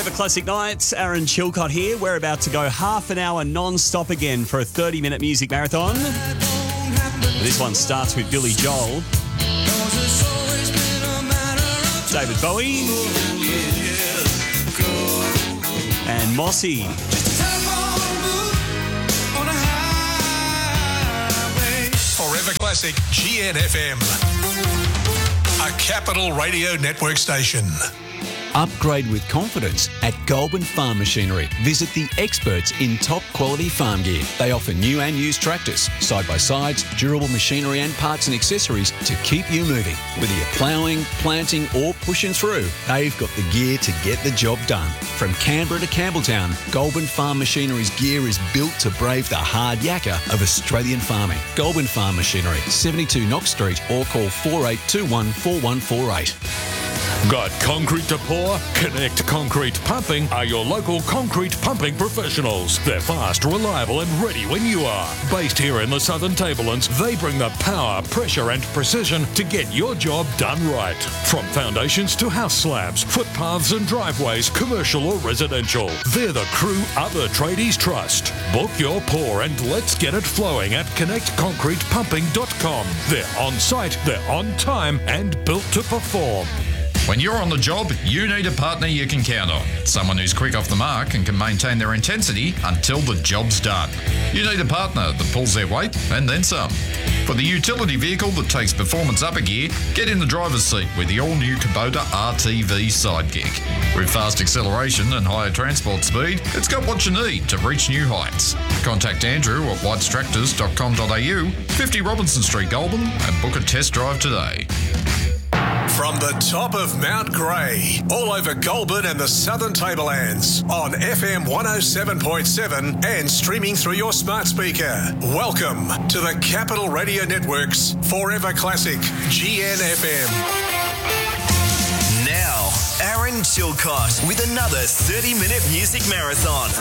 Forever Classic Nights, Aaron Chilcott here. We're about to go half an hour non-stop again for a 30-minute music marathon. This one starts with Billy Joel, David Bowie, and Mossy. Forever Classic GNFM, a Capital Radio Network station. Upgrade with confidence at Goulburn Farm Machinery. Visit the experts in top quality farm gear. They offer new and used tractors, side-by-sides, durable machinery and parts and accessories to keep you moving. Whether you're ploughing, planting or pushing through, they've got the gear to get the job done. From Canberra to Campbelltown, Goulburn Farm Machinery's gear is built to brave the hard yakka of Australian farming. Goulburn Farm Machinery, 72 Knox Street, or call 4821 4148. Got concrete to pour? Connect Concrete Pumping are your local concrete pumping professionals. They're fast, reliable and ready when you are. Based here in the Southern Tablelands, they bring the power, pressure and precision to get your job done right. From foundations to house slabs, footpaths and driveways, commercial or residential. They're the crew other tradies trust. Book your pour and let's get it flowing at connectconcretepumping.com. They're on site, they're on time and built to perform. When you're on the job, you need a partner you can count on. Someone who's quick off the mark and can maintain their intensity until the job's done. You need a partner that pulls their weight and then some. For the utility vehicle that takes performance up a gear, get in the driver's seat with the all-new Kubota RTV Sidekick. With fast acceleration and higher transport speed, it's got what you need to reach new heights. Contact Andrew at whitestractors.com.au, 50 Robinson Street, Goulburn, and book a test drive today. From the top of Mount Grey, all over Goulburn and the Southern Tablelands, on FM 107.7 and streaming through your smart speaker. Welcome to the Capital Radio Network's Forever Classic GNFM. Now, Aaron Chilcott with another 30-minute music marathon.